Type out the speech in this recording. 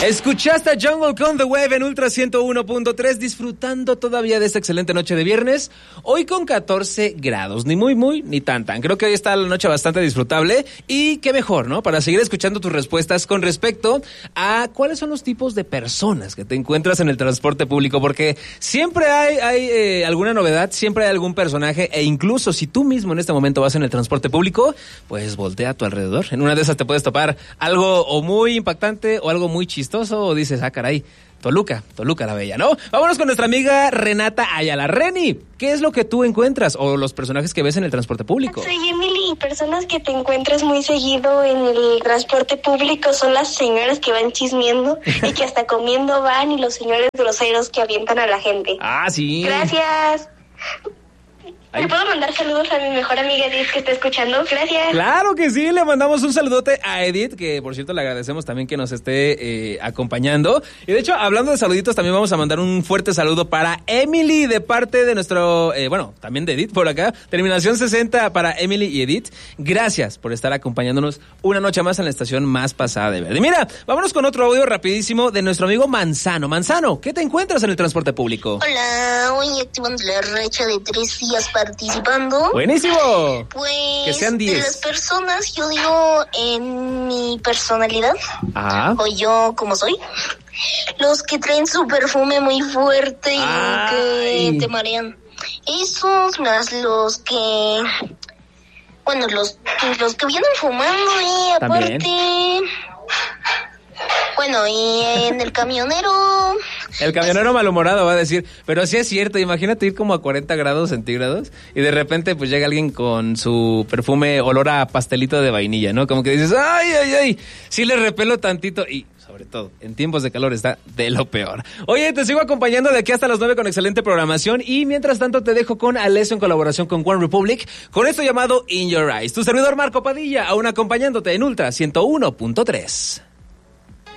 Escuchaste a Jungle con The Wave en Ultra 101.3, disfrutando todavía de esta excelente noche de viernes, hoy con 14 grados, ni muy, ni tan. Creo que hoy está la noche bastante disfrutable y qué mejor, ¿no? Para seguir escuchando tus respuestas con respecto a cuáles son los tipos de personas que te encuentras en el transporte público, porque siempre hay alguna novedad, siempre hay algún personaje, e incluso si tú mismo en este momento vas en el transporte público, pues voltea a tu alrededor. En una de esas te puedes topar algo o muy impactante o algo muy chistoso, o dices, caray, Toluca la bella, ¿no? Vámonos con nuestra amiga Renata Ayala. Reni, ¿qué es lo que tú encuentras o los personajes que ves en el transporte público? Soy Emily, personas que te encuentras muy seguido en el transporte público son las señoras que van chismeando y que hasta comiendo van, y los señores groseros que avientan a la gente. Ah, sí. Gracias. ¿Me puedo mandar saludos a mi mejor amiga Edith que está escuchando? Gracias. Claro que sí, le mandamos un saludote a Edith, que por cierto le agradecemos también que nos esté acompañando. Y de hecho, hablando de saluditos, también vamos a mandar un fuerte saludo para Emily de parte de nuestro, también de Edith por acá. Terminación 60 para Emily y Edith. Gracias por estar acompañándonos una noche más en la estación más pasada de verde. Mira, vámonos con otro audio rapidísimo de nuestro amigo Manzano. Manzano, ¿qué te encuentras en el transporte público? Hola, hoy activando la racha de 3 días participando. ¡Buenísimo! Pues, que sean 10. De las personas, yo digo, en mi personalidad, o yo como soy, los que traen su perfume muy fuerte y que te marean. Esos más los que... Bueno, los que vienen fumando y aparte... ¿También? Bueno, y en el camionero... El camionero malhumorado va a decir, pero sí es cierto, imagínate ir como a 40 grados centígrados y de repente pues llega alguien con su perfume olor a pastelito de vainilla, ¿no? Como que dices, ay, sí le repelo tantito y... Sobre todo, en tiempos de calor está de lo peor. Oye, te sigo acompañando de aquí hasta las 9 con excelente programación y mientras tanto te dejo con Alesso en colaboración con One Republic con esto llamado In Your Eyes. Tu servidor Marco Padilla, aún acompañándote en Ultra 101.3.